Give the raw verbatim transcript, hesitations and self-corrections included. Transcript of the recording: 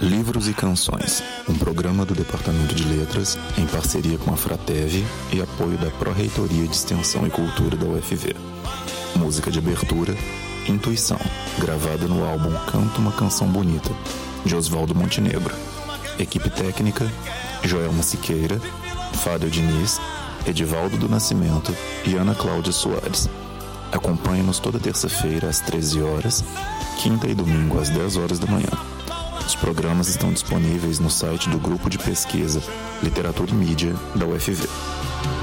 Livros e Canções, um programa do Departamento de Letras em parceria com a Fratev e apoio da Pró-Reitoria de Extensão e Cultura da U F V. Música de abertura, Intuição, gravada no álbum Canto uma Canção Bonita, de Oswaldo Montenegro. Equipe técnica, Joelma Siqueira, Fábio Diniz, Edivaldo do Nascimento e Ana Cláudia Soares. Acompanhe-nos toda terça-feira às treze horas, quinta e domingo às dez horas da manhã. Os programas estão disponíveis no site do Grupo de Pesquisa Literatura e Mídia da U F V.